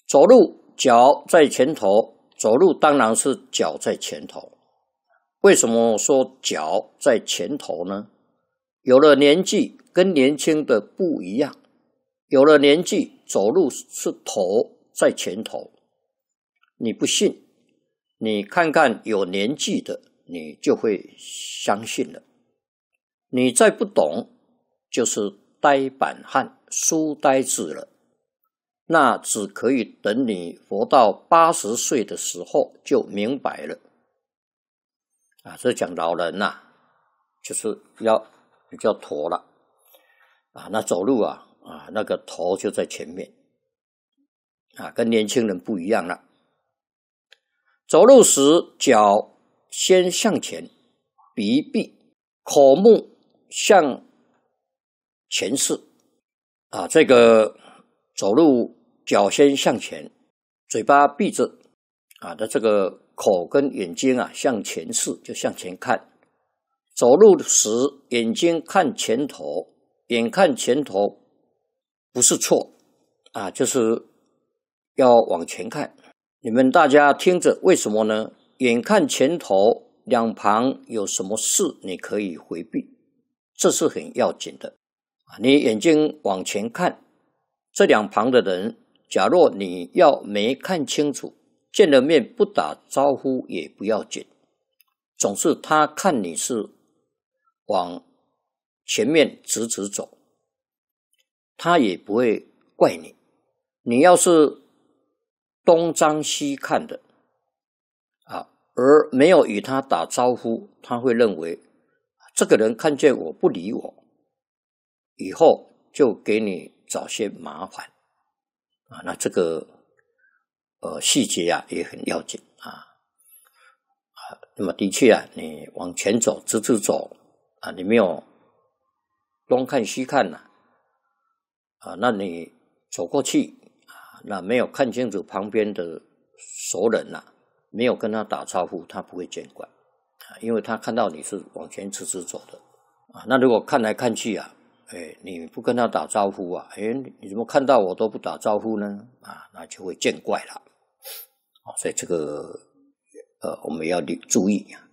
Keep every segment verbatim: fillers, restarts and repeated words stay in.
走路脚在前头，走路当然是脚在前头。为什么说脚在前头呢？有了年纪跟年轻的不一样，有了年纪走路是头在前头。你不信，你看看有年纪的，你就会相信了。你再不懂，就是呆板汉、书呆子了。那只可以等你活到八十岁的时候就明白了。啊，这讲老人呐、啊，就是要比较驼了啊，那走路啊啊，那个头就在前面啊，跟年轻人不一样了。走路时脚先向前，鼻闭，口目向前视啊，这个走路脚先向前，嘴巴闭着啊的这个口跟眼睛啊向前视，就向前看。走路时眼睛看前头，眼看前头不是错啊，就是要往前看。你们大家听着，为什么呢？眼看前头，两旁有什么事你可以回避，这是很要紧的。你眼睛往前看，这两旁的人，假若你要没看清楚，见了面不打招呼也不要紧，总是他看你是往前面直直走，他也不会怪你。你要是东张西看的啊，而没有与他打招呼，他会认为这个人看见我不理我，以后就给你找些麻烦啊。那这个呃细节啊也很要紧啊啊。那么的确啊，你往前走，直直走啊，你没有东看西看呐 啊, 啊，那你走过去啊，那没有看清楚旁边的熟人呐、啊，没有跟他打招呼，他不会见怪啊，因为他看到你是往前直直走的啊。那如果看来看去啊，哎，你不跟他打招呼啊，哎，你怎么看到我都不打招呼呢？啊，那就会见怪了啊。所以这个呃，我们要注意啊。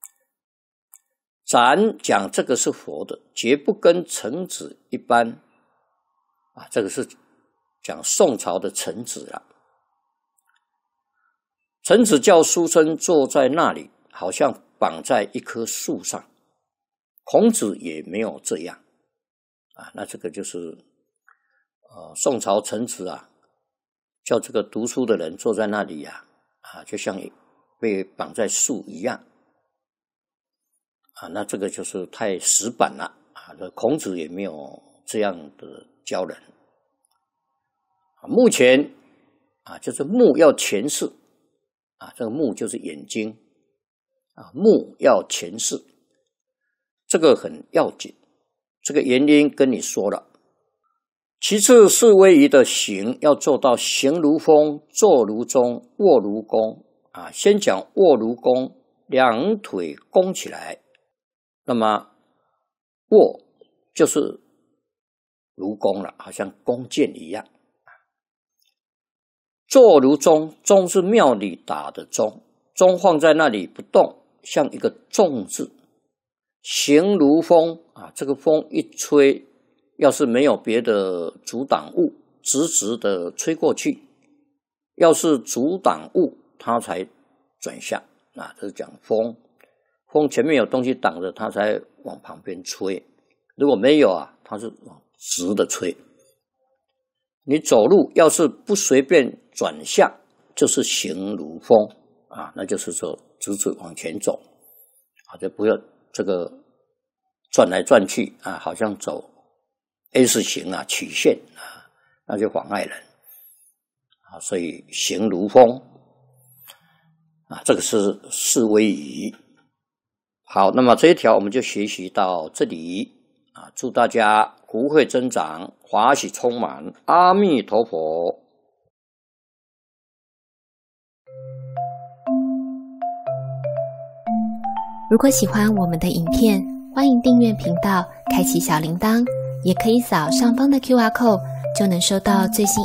咱讲这个是佛的，绝不跟臣子一般啊，这个是讲宋朝的臣子了。臣子叫书生坐在那里，好像绑在一棵树上。孔子也没有这样啊，那这个就是呃宋朝臣子啊，叫这个读书的人坐在那里呀、啊，啊，就像被绑在树一样啊，那这个就是太死板了啊。这孔子也没有这样的教人。啊、目前啊，就是目要前视啊，这个目就是眼睛啊，目要前视，这个很要紧。这个原因跟你说了。其次是位移的行，要做到行如风，坐如钟，卧如弓啊。先讲卧如弓，两腿弓起来，那么卧就是如弓了，好像弓箭一样。坐如钟，钟是庙里打的钟，钟放在那里不动，像一个重字。行如风啊，这个风一吹，要是没有别的阻挡物，直直的吹过去；要是阻挡物，它才转向啊。这是讲风，风前面有东西挡着，它才往旁边吹；如果没有啊，它是往直的吹。你走路要是不随便转向，就是行如风啊，那就是说直直往前走啊，就不要这个转来转去啊，好像走 S 型啊曲线啊，那就妨碍人啊。所以行如风啊，这个是四威仪。好，那么这一条我们就学习到这里啊，祝大家福慧增长，华喜充满，阿弥陀佛。 如果喜欢我们的影片，欢迎订阅频道，开启小铃铛，也可以扫上方的 Q R code， 就能收到最新